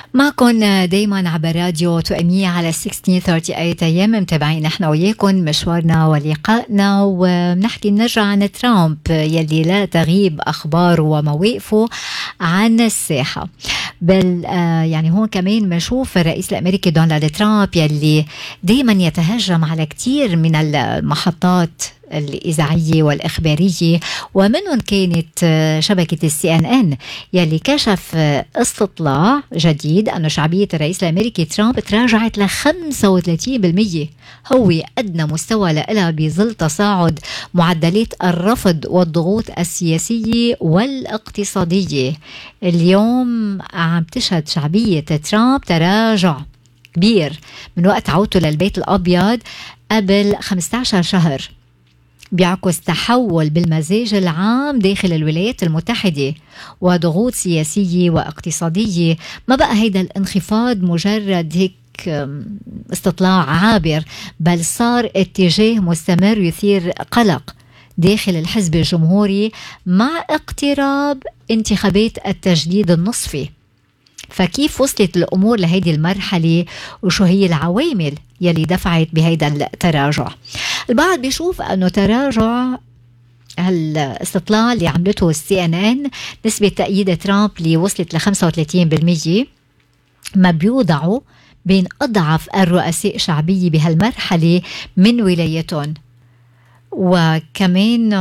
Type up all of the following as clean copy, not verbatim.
معكم دايما عبر راديو توأمية على 1638 AM. متابعين نحن وياكم مشوارنا ولقائنا، وبنحكي نرجع عن ترامب يلي لا تغيب أخباره ومواقفه عن الساحة. بل يعني هون كمان بنشوف الرئيس الأمريكي دونالد ترامب يلي دايما يتهجم على كتير من المحطات الإذاعية والإخبارية، ومنهم كانت شبكة CNN يلي كشف استطلاع جديد أن شعبية الرئيس الأمريكي ترامب تراجعت ل 35%، هو أدنى مستوى لها بظل تصاعد معدلات الرفض والضغوط السياسية والاقتصادية. اليوم عم تشهد شعبية ترامب تراجع كبير من وقت عودته للبيت الأبيض قبل 15 شهر، بيعكس تحول بالمزاج العام داخل الولايات المتحدة وضغوط سياسية واقتصادية. ما بقى هيدا الانخفاض مجرد هيك استطلاع عابر، بل صار اتجاه مستمر يثير قلق داخل الحزب الجمهوري مع اقتراب انتخابات التجديد النصفي. فكيف وصلت الأمور لهيدي المرحلة، وشو هي العوامل يلي دفعت بهيدا التراجع؟ البعض بيشوف أنه تراجع هالاستطلاع اللي عملته CNN نسبة تأييد ترامب اللي وصلت ل 35%، ما بيوضعوا بين أضعف الرؤساء شعبية بهالمرحلة من ولايتهم. وكمان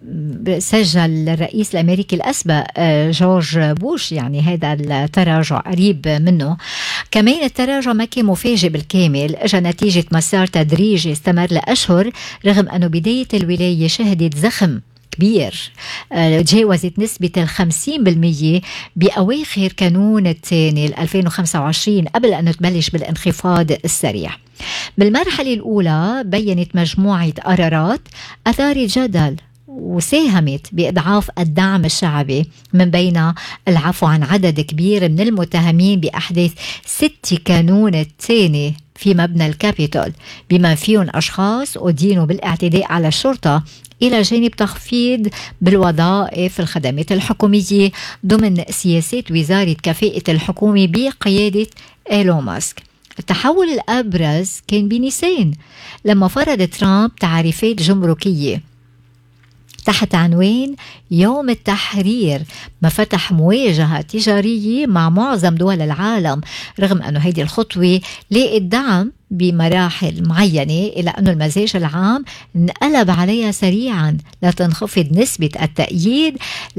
سجل الرئيس الأمريكي الأسبق جورج بوش يعني هذا التراجع قريب منه. كمان التراجع ما كان مفاجئ بالكامل، اجى نتيجة مسار تدريجي استمر لأشهر، رغم أنه بداية الولاية شهدت زخم كبير تجاوزت نسبة 50% بأواخر كانون الثاني 2025 قبل أن تبلش بالانخفاض السريع. بالمرحلة الأولى بيّنت مجموعة قرارات أثارت جدل وساهمت بإضعاف الدعم الشعبي، من بين العفو عن عدد كبير من المتهمين بأحداث 6 كانون الثاني في مبنى الكابيتول، بما فيهم أشخاص أدينوا بالاعتداء على الشرطة، إلى جانب تخفيض بالوظائف الخدمات الحكومية ضمن سياسات وزارة كفاءة الحكومة بقيادة إيلون ماسك. التحول الأبرز كان بنيسان لما فرض ترامب تعريفات جمركية تحت عنوان يوم التحرير، ما فتح مواجهة تجارية مع معظم دول العالم، رغم أنه هيدي الخطوة لقت دعم بمراحل معينة، إلى أنه المزاج العام انقلب عليها سريعا لتنخفض نسبة التأييد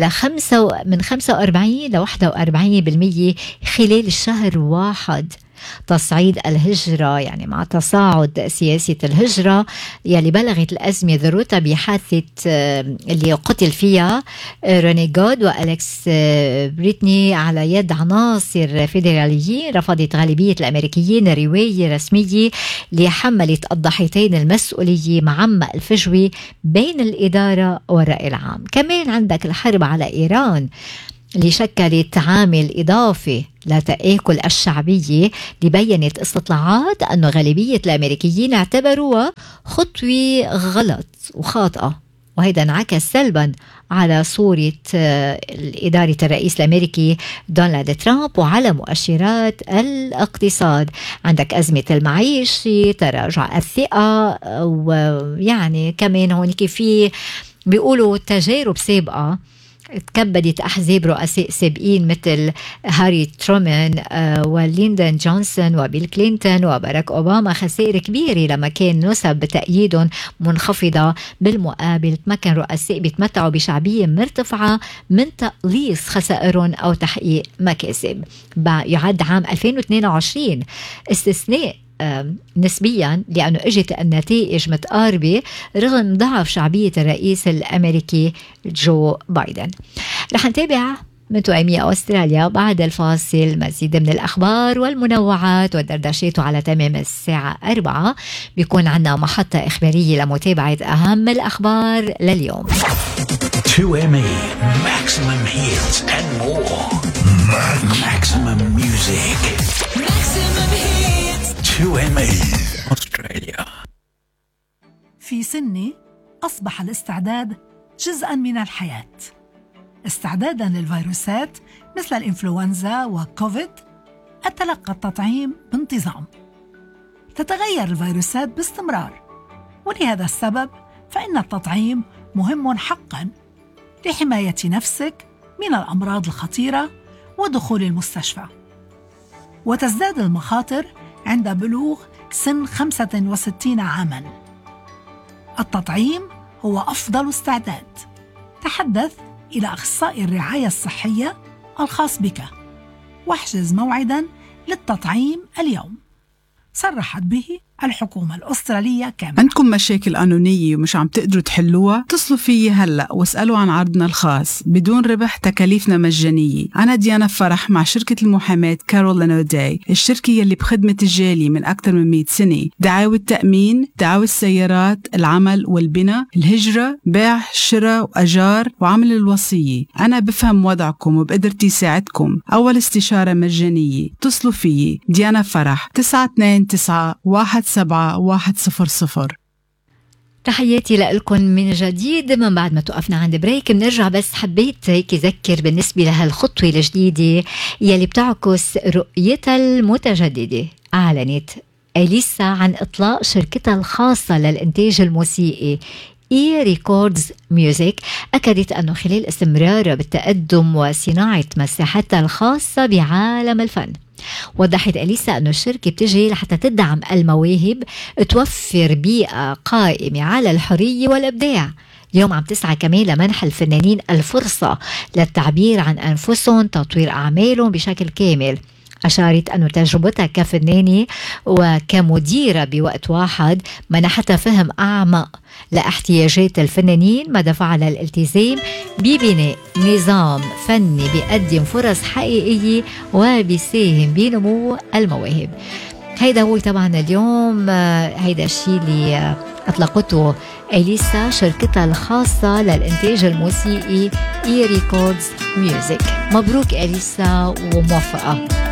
من 45 ل 41% خلال الشهر واحد. تصعيد الهجرة يعني مع تصاعد سياسة الهجرة يلي بلغت الأزمة ذروتها بحادثة اللي قتل فيها روني جود وأليكس بريتني على يد عناصر فيدراليين. رفضت غالبية الأمريكيين رواية رسمية لحملت الضحيتين المسؤولية معمق الفجوة بين الإدارة والرأي العام. كمان عندك الحرب على إيران اللي شكلت عامل إضافي لتآكل الشعبية، اللي بيّنت استطلاعات أنه غالبية الأمريكيين اعتبروها خطوة غلط وخاطئة، وهذا انعكس سلبا على صورة إدارة الرئيس الأمريكي دونالد ترامب وعلى مؤشرات الاقتصاد. عندك أزمة المعيشة، تراجع الثقة، ويعني كمان هونيك في بيقولوا تجارب سابقة تكبدت أحزاب رؤساء سابقين مثل هاري ترومان وليندون جونسون وبيل كلينتون وباراك أوباما خسائر كبيرة لما كان نسب تأييدهم منخفضة. بالمقابل تمكن رؤساء بيتمتعوا بشعبية مرتفعة من تقليص خسائرهم أو تحقيق مكاسب. يعد عام 2022 استثناء نسبيا، لأنه اجت النتائج متقاربة رغم ضعف شعبية الرئيس الأمريكي جو بايدن. رح نتابع من توأمية أستراليا بعد الفاصل مزيد من الأخبار والمنوعات والدردشات، على تمام الساعة 4 بيكون عنا محطة إخبارية لمتابعة أهم الأخبار لليوم. توأمية maximum hits and more. Maximum music. Maximum hits. توأمية أستراليا. في سني أصبح الاستعداد جزءاً من الحياة، استعداداً للفيروسات مثل الإنفلونزا وكوفيد، أتلقى التطعيم بانتظام. تتغير الفيروسات باستمرار، ولهذا السبب فإن التطعيم مهم حقاً لحماية نفسك من الأمراض الخطيرة ودخول المستشفى. وتزداد المخاطر عند بلوغ سن 65 عاماً. التطعيم هو أفضل استعداد. تحدث إلى أخصائي الرعاية الصحية الخاص بك واحجز موعداً للتطعيم اليوم. صرحت به الحكومة الأسترالية كاملة. عندكم مشاكل قانونية ومش عم تقدروا تحلوها؟ اتصلوا فيي هلأ واسألوا عن عرضنا الخاص بدون ربح، تكاليفنا مجانية. أنا ديانا فرح مع شركة المحاماة كارول لانوداي، الشركة يلي بخدمة الجالي من أكثر من 100 سنة. دعاوى التأمين، دعاوى السيارات، العمل والبناء، الهجرة، بيع، شراء وأجار، وعمل الوصية. أنا بفهم وضعكم وبقدرتي ساعدكم. أول استشارة مجانية. اتصلوا فيي ديانا فرح 929-17100. تحياتي لكم من جديد من بعد ما توقفنا عند بريك. بنرجع، بس حبيت هيك أذكر بالنسبة لهالخطوة الجديدة يلي بتعكس رؤيتها المتجددة. أعلنت أليسا عن إطلاق شركتها الخاصة للإنتاج الموسيقي إي ريكوردز ميوزك. أكدت أنه خلال استمرارها بالتقدم وصناعة مساحتها الخاصة بعالم الفن، وضحت أليسا أن الشركة بتجي لحتى تدعم المواهب، توفر بيئة قائمة على الحرية والإبداع. اليوم عم تسعى كمان لمنح الفنانين الفرصة للتعبير عن أنفسهم، تطوير أعمالهم بشكل كامل. أشارت أن تجربتها كفنانة وكمديرة بوقت واحد منحتها فهم أعمق لاحتياجات الفنانين، ما دفعها للالتزام ببناء نظام فني بيقدم فرص حقيقية وبيساهم بنمو المواهب. هيدا هو طبعا اليوم هيدا الشيء اللي أطلقته أليسا، شركتها الخاصة للإنتاج الموسيقي إي ريكوردز ميوزك. مبروك أليسا وموفقة.